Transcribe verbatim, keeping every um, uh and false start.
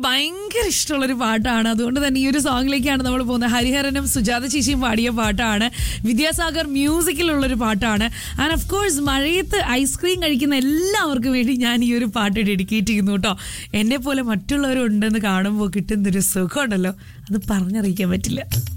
ഭയങ്കര ഇഷ്ടമുള്ളൊരു പാട്ടാണ്. അതുകൊണ്ട് തന്നെ ഈ ഒരു സോങ്ങിലേക്കാണ് നമ്മൾ പോകുന്നത്. ഹരിഹരനും സുജാത ചേച്ചിയും പാടിയ പാട്ടാണ്. വിദ്യാസാഗർ മ്യൂസിക്കിലുള്ളൊരു പാട്ടാണ്. ആൻഡ് ഓഫ് കോഴ്സ് മഴയത്ത് ഐസ്ക്രീം കഴിക്കുന്ന എല്ലാവർക്കും വേണ്ടി ഞാൻ ഈ ഒരു പാട്ട് ഡെഡിക്കേറ്റ് ചെയ്യുന്നു കേട്ടോ. എന്നെ പോലെ മറ്റുള്ളവരുണ്ടെന്ന് കാണുമ്പോൾ കിട്ടുന്നൊരു സുഖമുണ്ടല്ലോ, അത് പറഞ്ഞറിയിക്കാൻ പറ്റില്ല.